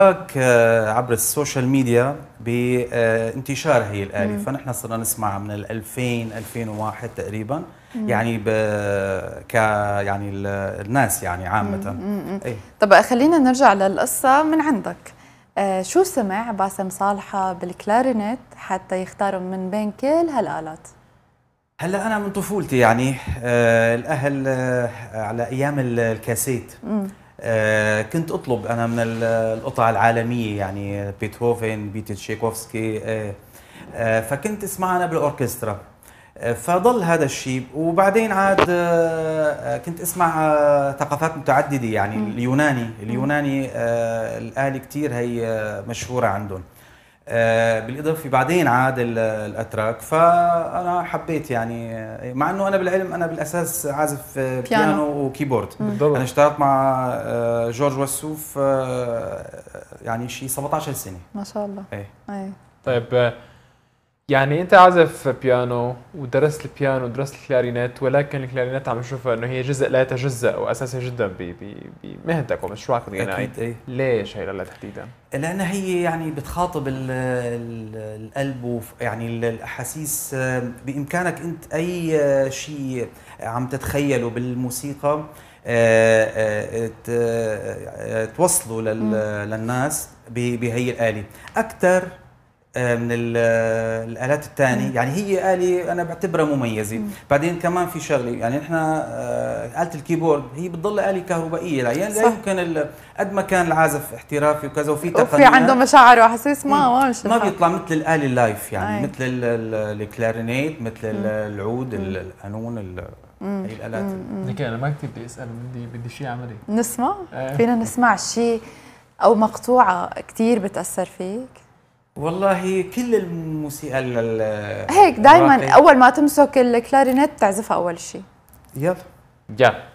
عبر السوشيال ميديا بانتشار هي الآلة، فنحن صرنا نسمعها من 2000 2001 تقريبا. يعني يعني الناس يعني عامة. أي. طب خلينا نرجع للقصة من عندك. شو سمع باسم صالحة بالكلارينيت حتى يختاروا من بين كل هالآلات؟ هلا انا من طفولتي يعني الاهل على ايام الكاسيت كنت اطلب انا من القطع العالميه، يعني بيتهوفن، تشايكوفسكي، فكنت اسمع انا بالاوركسترا. فضل هذا الشيء، وبعدين عاد كنت اسمع ثقافات متعدده، يعني اليوناني الآلة كثير هي مشهوره عندهم. بالاضافه بعدين عاد الاتراك، فانا حبيت يعني، مع انه انا بالعلم انا بالاساس عازف بيانو وكيبورد. بالضبط. انا اشتغلت مع جورج وسوف يعني شيء 17 سنه. ما شاء الله. ايه. طيب يعني انت عازف بيانو ودرست البيانو ودرست الكلارينيت، ولكن الكلارينيت عم نشوفها انه هي جزء لا يتجزأ واساسي جدا بمهنتك ومشروعك الغنائي. اكيد. ايه. ليش هي لا تحديدا؟ لانها هي يعني بتخاطب القلب، ويعني الاحاسيس. بامكانك انت اي شيء عم تتخيله بالموسيقى توصله للناس بهي الآلة اكثر من الآلات الثانية. يعني هي آلة أنا بعتبرها مميزة. بعدين كمان في شغلة، يعني نحن آلة الكيبورد هي بتضل آلة كهربائية، يعني لا يمكن قد ما كان العازف احترافي وكذا وفي تقنيات وفي عنده مشاعر واحاسيس ما بيطلع مثل الآلة اللايف، يعني مثل الكلارينيت، مثل العود، القانون، هي الآلات. لكن أنا ما كتير بدي أسأل، بدي شيء عملي نسمع. فينا نسمع شيء أو مقطوعة كتير بتأثر فيك؟ والله كل الموسيقى هيك دائما اول ما تمسك الكلارينيت تعزفها اول شيء. يلا.